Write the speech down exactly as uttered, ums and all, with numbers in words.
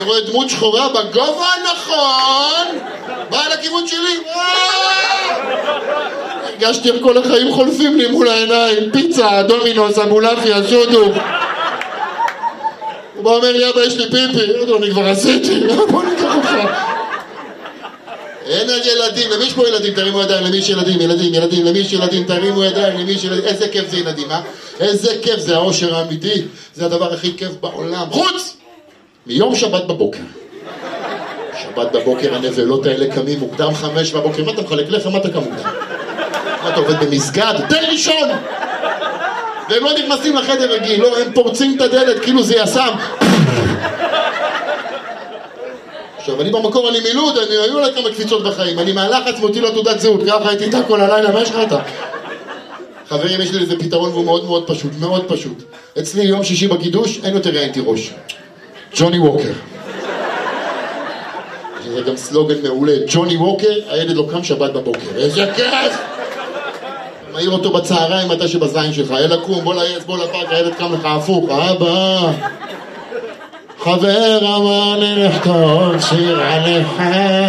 אני רואה דמות שחורה בגובה הנכון, באה לכיוון שלי, הרגשתי איך כל החיים חולפים לי מול העיניים, פיצה, דומינוס, אמבולפיה, שודו. הוא בא אומר לי, אבא יש לי פיפי, אני כבר עשיתי, בוא ניקח אותך. אין על ילדים, למי יש פה ילדים? תרימו ידיים, למי יש ילדים, ילדים, ילדים, למי יש ילדים, תרימו ידיים, למי יש ילדים, איזה כיף זה ילדים, אה? איזה כיף, זה האושר האמיתי, זה הדבר הכי כיף בעולם, חוץ מיום שבת בבוקר. שבת בבוקר הנבלות האלה קמים מוקדם חמש בבוקר, מה אתה מחלק לחם, מה אתה קם מוקדם? מה אתה עובד במסגד? תן לישון! והם לא נכנסים לחדר רגיל, לא, הם פורצים את הדלת, כאילו זה יסם. עכשיו, אני במקור, אני מילוד, אני היו לה כמה קפיצות בחיים, אני מהלחץ מוציא לו תעודת זהות, ככה הייתי איתה כל הלילה, מה יש לך אתה? חברים, יש לי איזה פתרון והוא מאוד מאוד פשוט, מאוד פשוט. אצלי יום שישי בקידוש, אין יותר ראיינתי ראש. ג'וני ווקר. זה גם סלוגן מעולה, ג'וני ווקר, הילד לא קם שבת בבוקר. איזה כיף! מעיר אותו בצהריים מתי שבזין שלך, אלה קום, בוא לעץ, בוא לפאק, הילד קם לך הפוך, אבא! חבר אמר לי לכתוב שיר עליך